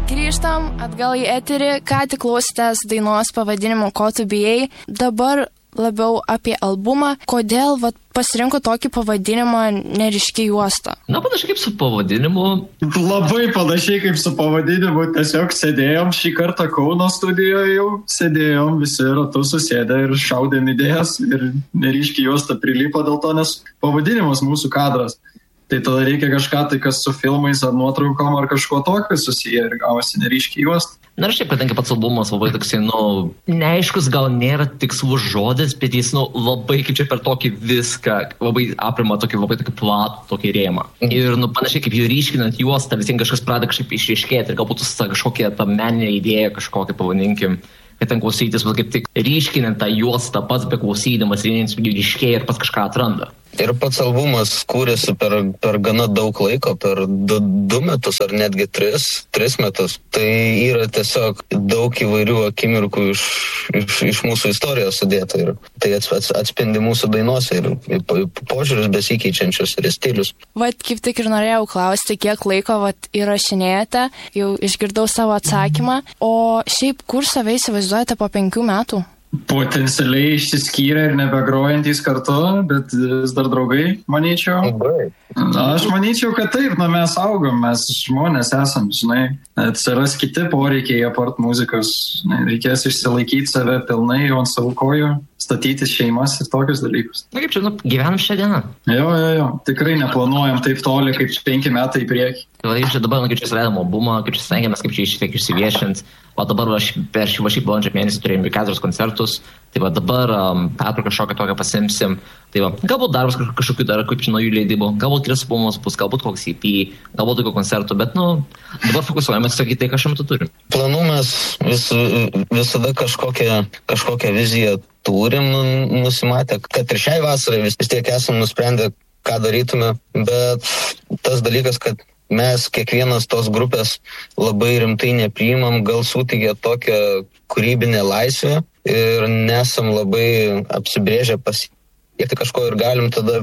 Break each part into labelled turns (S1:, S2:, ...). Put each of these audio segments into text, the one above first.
S1: Grįžtam atgal į eterį, ką tik klausėtės dainos pavadinimu Ko tu bijai. Dabar labiau apie albumą. Kodėl pasirinko tokį pavadinimą Neryški juosta?
S2: Na, panašiai kaip su pavadinimu.
S3: Labai panašiai kaip su pavadinimu. Tiesiog sėdėjom šį kartą Kauno studijoje jau. Sėdėjom visi ratu susėdę ir šaudėm idėjas. Ir Neryški juosta prilipo dėl to, nes pavadinimas mūsų kadras. Tai tada reikia kažką, tai kas su filmais ar nuotraukom ar kažko tokio susiję ir gavosi Neryški juosta.
S2: Na ir šiaip, kadangi pats albumas labai toksai, neaiškus gal nėra tikslus žodis, bet jis, labai kaip čia per tokį viską, labai aprima tokį labai tokį platų, tokį rėmą. Ir, panašiai kaip jį ryškinant juostą, visiems kažkas pradeda kažkaip išryškėti ir galbūt kažkokia ta meninė idėja, kažkokia pavadinkim, kad ten klausytis, bet kaip tik ryškinant tą juostą pats beklausydamas, vieniems ryškėja ir pats kažką atranda.
S4: Ir pats albumas kūrėsi per gana daug laiko, per 2 metus ar netgi 3 metus. Tai yra tiesiog daug įvairių akimirkų iš mūsų istorijos sudėta. Ir tai atspindi mūsų dainuose ir požiūrius besikeičiančius ir stilius.
S1: Kaip tik ir norėjau klausti, kiek laiko įrašinėjate, jau išgirdau savo atsakymą. O šiaip kur save įsivaizduojate po 5 metų?
S3: Potencialiai išsiskyrę ir nebegrojantys kartu, bet vis dar draugai, manyčiau. Aš manyčiau, kad taip, mes augom, mes žmonės esam, atsiras kiti poreikiai apart muzikos, reikės išsilaikyti save pilnai ant savo kojų, statyti šeimas ir tokius dalykus.
S2: Na kaip čia, gyvenam šią dieną.
S3: Jo, tikrai neplanuojam taip toli kaip 5 metai į priekį.
S2: Tai čia dabar, kaip čia svedam albumą, kaip čia stengiamės, kaip čia išsiviešint. O dabar per šį balandžio mėnesį turėjome 4 koncertus, tai dabar pertrauką kažkokią tokią pasimsim. Tai galbūt darbas kažkokių dar kaip naujų leidybų, galbūt 3 albumus bus, galbūt koks EP, galbūt tokių koncertų, bet dabar fokusuojamės į tai, ką šiuo metu turim.
S4: Planų mes visada kažkokią viziją turim nusimatę, kad ir šiai vasarai vis tiek esam nusprendę, ką darytume, bet tas dalykas, kad mes kiekvienas tos grupės labai rimtai nepriimam, gal suteikia tokią kūrybinę laisvę ir nesam labai apsibrėžę pasiekti kažko ir galim tada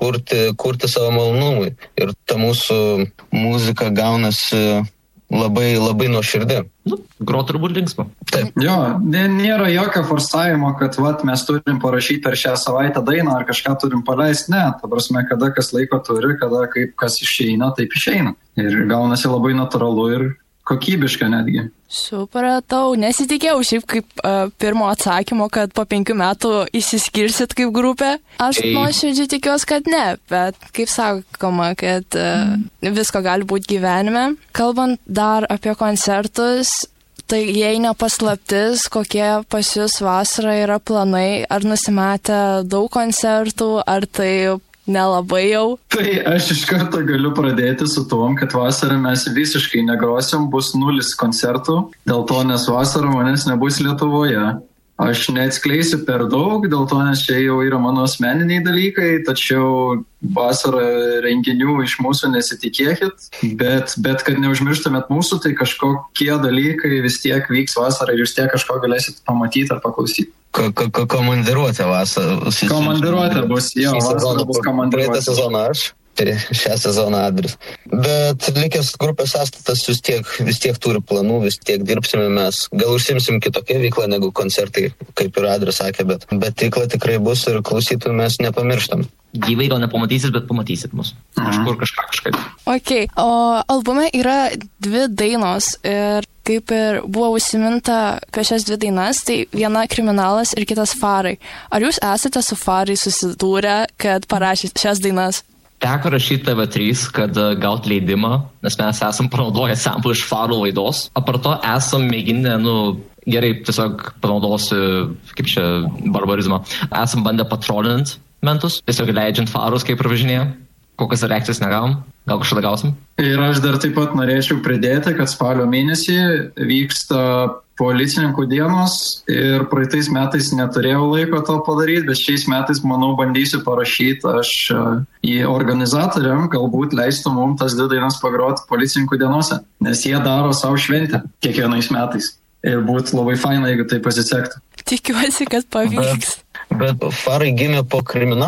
S4: kurti savo malonumui. Ir ta mūsų muzika gaunasi labai, labai nuoširdė.
S2: Grot turbūt linksma.
S4: Taip.
S3: Jo, nėra jokio forsavimo, kad mes turim parašyti per šią savaitę dainą ar kažką turim paleisti. Ne, ta prasme, kada kas laiko turi, kada kaip kas išeina, taip išeina. Ir gaunasi labai natūralu ir kokybiška netgi.
S1: Supratau, nesitikėjau šiaip kaip pirmo atsakymo, kad po 5 metų išsiskirsit kaip grupė. Aš nuoširdžiai tikiuosi, kad ne, bet kaip sakoma, kad visko gali būti gyvenime. Kalbant dar apie koncertus, tai jei ne paslaptis, kokie pas jūs vasarą yra planai, ar nusimatę daug koncertų, ar tai nelabai jau?
S3: Tai aš iš karto galiu pradėti su tuom, kad vasarą mes visiškai negrosim, bus 0 koncertų, dėl to, nes vasarą manęs nebus Lietuvoje. Aš neatskleisiu per daug, dėl to, nes čia jau yra mano asmeniniai dalykai, tačiau vasarą renginių iš mūsų nesitikėkit, bet kad neužmirštumėt mūsų, tai kažkokie dalykai vis tiek vyks vasarą ir jūs tiek kažko galėsit pamatyti ar paklausyti.
S4: Komandiruotė vasarą.
S3: Komandiruotė bus, jo, vasarą bus komandiruotė.
S4: Praeitą sezoną aš, tai šią sezoną Adris. Bet likęs grupės sąstatas vis tiek turi planų, vis tiek dirbsime mes. Gal užsimsim kitokią veiklą negu koncertai, kaip ir Adris sakė, bet veikla tikrai bus ir klausytojų mes nepamirštam.
S2: Gyvai gal nepamatysit, bet pamatysit mus. Kažkaip.
S1: Ok, o albume yra 2 dainos ir kaip ir buvo užsiminta apie šias 2 dainas, tai viena Kriminalas ir kitas Farai. Ar jūs esate su Farai susidūrę, kad parašėte šias dainas?
S2: Teko rašyti TV3, kad gaut leidimą, nes mes esam panaudoję samplą iš Farų laidos. Apart to esam mėginę, gerai, tiesiog panaudosiu, kaip čia, barbarizmą. Esam bandę patrolint mentus, tiesiog leidžiant Farus, kaip pravažinėje. Kokias reakcijas negavom? Gal kažkada gausim?
S3: Ir aš dar taip pat norėčiau pridėti, kad spalio mėnesį vyksta policininkų dienos ir praeitais metais neturėjau laiko to padaryti, bet šiais metais, manau, bandysiu parašyti aš į organizatoriam, galbūt leistų mums tas 2 dainas pagroti policininkų dienose, nes jie daro savo šventę kiekvienais metais. Ir būtų labai faina, jeigu tai pasisektų.
S1: Tikiuosi, kad pavyks.
S4: Bet Farai gimė po Kriminalo.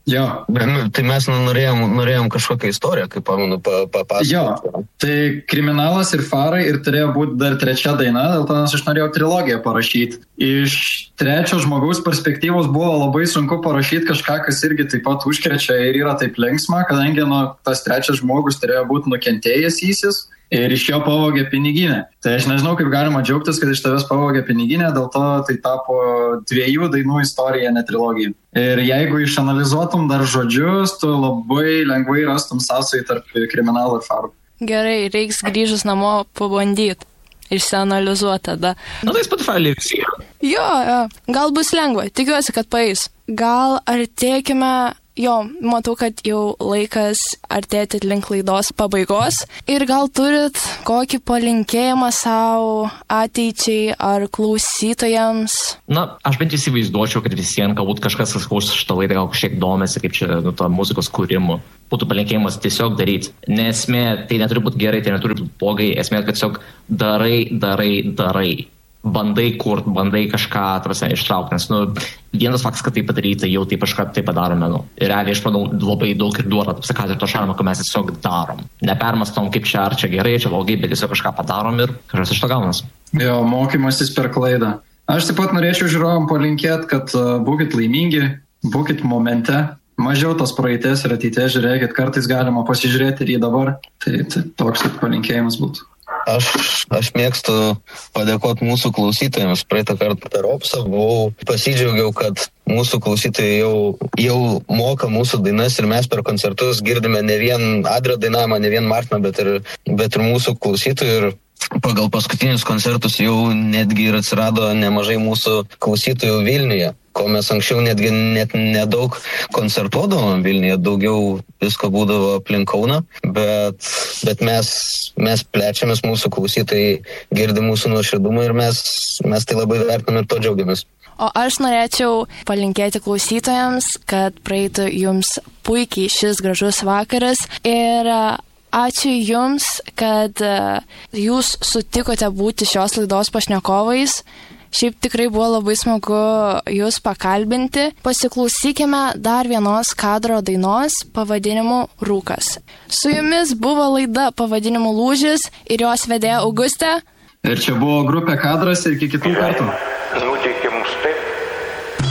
S3: Jo.
S4: Tai mes norėjom kažkokią istoriją, kaip pamenu, papasakoti.
S3: Jo, tai Kriminalas ir Farai ir turėjo būti dar 3 daina, dėl to aš norėjau trilogiją parašyti. Iš 3 žmogaus perspektyvos buvo labai sunku parašyti kažką, kas irgi taip pat užkrečia ir yra taip linksma, kadangi tas 3 žmogus turėjo būti nukentėjęsysis ir iš jo pavogė piniginę. Tai aš nežinau, kaip galima džiaugtis, kad iš tavęs pavogė piniginę, dėl to tai tapo 2 dainų istorija, ne trilogija. Ir jeigu išanalizuotum dar žodžius, tu labai lengvai rastum sąsajų tarp Kriminalo ir Farų.
S1: Gerai, reiks grįžus namo pabandyti. Išsianalizuoti tada.
S2: Na, tai Spotify visi.
S1: Jo, gal bus lengva, tikiuosi, kad paeis. Gal artėkime, matau, kad jau laikas artėti link laidos pabaigos. Ir gal turit kokį palinkėjimą savo ateičiai ar klausytojams?
S2: Na, aš bent įsivaizduočiau, kad visiems galbūt kažkas, kas klausys šitą laidą, gal kažkiek domisi, kaip čia to muzikos kūrimu. Būtų palinkėjimas tiesiog daryti. Nesmė, tai neturi būti gerai, tai neturi būti blogai. Esmė, kad tiesiog darai. Bandai kurt, bandai kažką ištraukti, nes vienas faktas, kad tai padaryta, jau taip kažką tai padarome. Ir realiai, aš manau, labai daug ir duoda, apsakyti to šarmą, kad mes tiesiog darom. Nepermastom, kaip čia, ar čia gerai, čia blogai, bet tiesiog kažką padarom ir kažkas iš to gaunas.
S3: Jo, mokymasis per klaidą. Aš taip pat norėčiau žiūrovam palinkėti, kad būkit laimingi, būkit momente, mažiau tos praeities ir ateities žiūrėkit, kartais galima pasižiūrėti ir į dabar. Tai toks palinkėjimas būtų.
S4: Aš mėgstu padėkoti mūsų klausytojams. Praeitą kartą per Opsą pasidžiaugiau, kad mūsų klausytojai jau moka mūsų dainas ir mes per koncertus girdime ne vien Adrio dainavimą, ne vien Martiną, bet ir mūsų klausytojų. Ir pagal paskutinius koncertus jau netgi ir atsirado nemažai mūsų klausytojų Vilniuje, ko mes anksčiau netgi net nedaug koncertuodavom Vilniuje, daugiau visko būdavo aplink Kauną, bet mes plečiamės, mūsų klausytojai girdi mūsų nuoširdumą ir mes tai labai vertiname ir to džiaugiamės.
S1: O aš norėčiau palinkėti klausytojams, kad praeitų jums puikiai šis gražus vakaras ir ačiū Jums, kad Jūs sutikote būti šios laidos pašnekovais. Šiaip tikrai buvo labai smagu Jūs pakalbinti. Pasiklausykime dar vienos Kadro dainos pavadinimu Rūkas. Su Jumis buvo laida pavadinimu Lūžis ir jos vedėja Augustė.
S3: Ir čia buvo grupė Kadras ir iki kitų kartų.